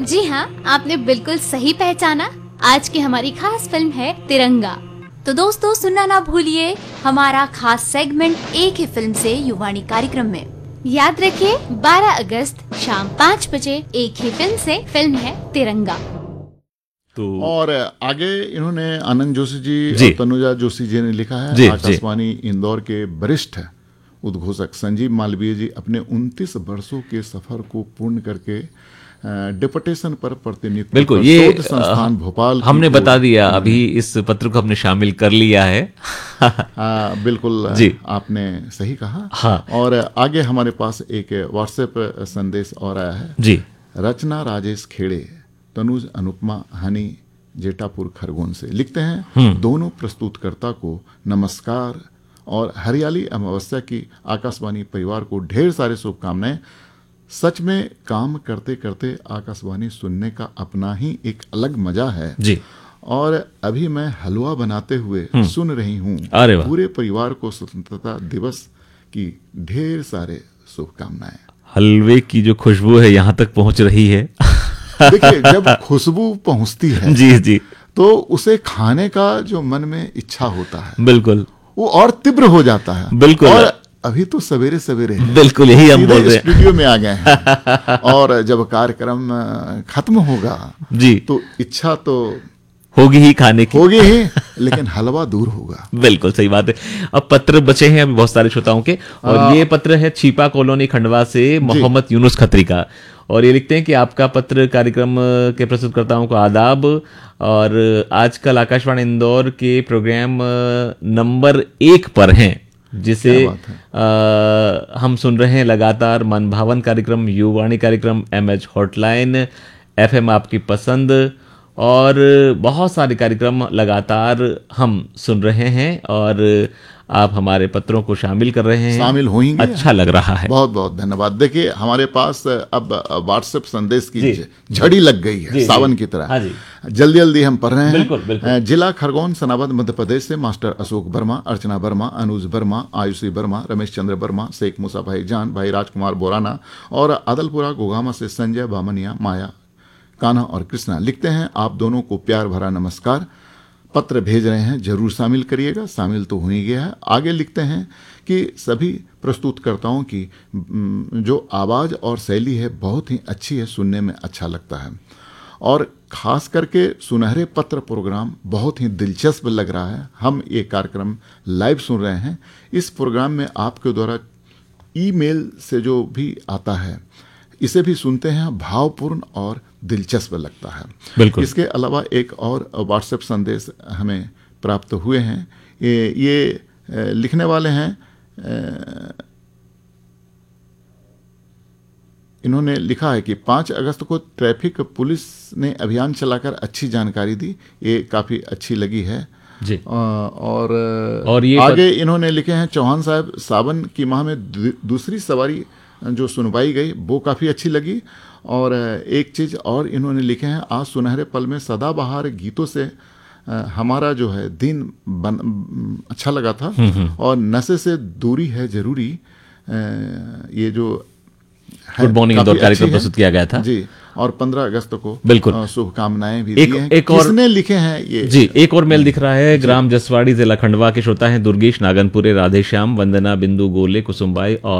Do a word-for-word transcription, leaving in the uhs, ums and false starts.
जी हाँ, आपने बिल्कुल सही पहचाना। आज की हमारी खास फिल्म है तिरंगा। तो दोस्तों सुनना ना भूलिए हमारा खास सेगमेंट एक ही फिल्म से युवाणी कार्यक्रम में। याद रखिए बारह अगस्त शाम पाँच बजे एक ही फिल्म से फिल्म है तिरंगा। तो और आगे इन्होंने आनंद जोशी जी, जी और तनुजा जोशी जी ने लिखा है। जी, आकाशवाणी इंदौर के वरिष्ठ उद्घोषक संजीव मालवीय जी अपने उनतीस वर्षों के सफर को पूर्ण करके डेपुटेशन पर प्रतिनिधित्व बिल्कुल पर ये शोध संस्थान भोपाल की हमने ओर बता दिया, अभी इस पत्र को हमने शामिल कर लिया है। आ, बिल्कुल जी आपने सही कहा। हाँ। और आगे हमारे पास एक व्हाट्सएप संदेश और आया है जी रचना राजेश खेड़े, तनुज अनुपमा हनी, जेठापुर खरगोन से लिखते हैं, दोनों प्रस्तुतकर्ता को नमस्कार और हरियाली अमावस्या की आकाशवाणी परिवार को ढेर सारे शुभकामनाएं। सच में काम करते करते आकाशवाणी सुनने का अपना ही एक अलग मजा है जी। और अभी मैं हलवा बनाते हुए सुन रही हूँ। अरे वाह। पूरे परिवार को स्वतंत्रता दिवस की ढेर सारे शुभकामनाएं। हलवे की जो खुशबू है यहाँ तक पहुँच रही है। देखिए जब खुशबू पहुंचती है जी जी तो उसे खाने का जो मन में इच्छा होता है बिल्कुल वो और तीव्र हो जाता है। बिल्कुल। और अभी तो सवेरे सवेरे बिल्कुल यही हम बोल रहे हैं। स्टूडियो में आ गए हैं और जब कार्यक्रम खत्म होगा जी तो इच्छा तो होगी ही खाने की, होगी ही, लेकिन हलवा दूर होगा। बिल्कुल सही बात है। अब पत्र बचे हैं अभी बहुत सारे श्रोताओं के, और आ, ये पत्र है छीपा कॉलोनी खंडवा से मोहम्मद यूनुस खत्री का, और ये लिखते हैं कि आपका पत्र कार्यक्रम के प्रस्तुतकर्ताओं को आदाब, और आजकल आकाशवाणी इंदौर के प्रोग्राम नंबर एक पर हैं, जिसे आ, हम सुन रहे हैं लगातार। मन भावन कार्यक्रम, युवाणी कार्यक्रम, M H hotline, F M आपकी पसंद, और बहुत सारे कार्यक्रम लगातार हम सुन रहे हैं, और आप हमारे पत्रों को शामिल कर रहे हैं, शामिल होंगे, अच्छा लग रहा है। बहुत बहुत धन्यवाद। देखिए हमारे पास अब व्हाट्सएप संदेश की झड़ी लग गई है, जी, सावन की तरह। हाँ जी। जल्दी जल्दी हम पढ़ रहे हैं। बिल्कुल, बिल्कुल। जिला खरगोन सनाबद मध्य प्रदेश से मास्टर अशोक वर्मा, अर्चना वर्मा, अनुज वर्मा, आयुषी वर्मा, रमेश चंद्र वर्मा, शेख मूसा भाई जान, भाई राजकुमार बोराना, और आदलपुरा गोगामा से संजय बामनिया, माया, कान्हा और कृष्णा लिखते हैं, आप दोनों को प्यार भरा नमस्कार। पत्र भेज रहे हैं, जरूर शामिल करिएगा। शामिल तो हो ही गया है। आगे लिखते हैं कि सभी प्रस्तुतकर्ताओं की जो आवाज़ और शैली है बहुत ही अच्छी है, सुनने में अच्छा लगता है, और खास करके सुनहरे पत्र प्रोग्राम बहुत ही दिलचस्प लग रहा है। हम ये कार्यक्रम लाइव सुन रहे हैं। इस प्रोग्राम में आपके द्वारा ईमेल से जो भी आता है इसे भी सुनते हैं, भावपूर्ण और दिलचस्प लगता है। बिल्कुल। इसके अलावा एक और व्हाट्सएप संदेश हमें प्राप्त हुए हैं। ये ये लिखने वाले हैं, इन्होंने लिखा है कि पाँच अगस्त को ट्रैफिक पुलिस ने अभियान चलाकर अच्छी जानकारी दी, ये काफ़ी अच्छी लगी है जी। और, और ये आगे पत... इन्होंने लिखे हैं, चौहान साहब सावन की माह में दूसरी सवारी जो सुनवाई गई वो काफ़ी अच्छी लगी। और एक चीज़ और इन्होंने लिखे हैं, आज सुनहरे पल में सदाबहार गीतों से हमारा जो है दिन बन अच्छा लगा था, और नशे से दूरी है जरूरी, ये जो गुड मॉर्निंग इंदौर कार्यक्रम प्रस्तुत किया गया था जी। और पंद्रह अगस्त को बिल्कुल शुभकामनाएं भी एक, दी हैं। एक और किसने लिखे हैं ये जी। एक और मेल दिख रहा है, ग्राम जसवाड़ी जिला खंडवा के श्रोता हैं दुर्गेश नागनपुरे, राधेश्याम, वंदना, बिंदु गोले, कुसुमबाई और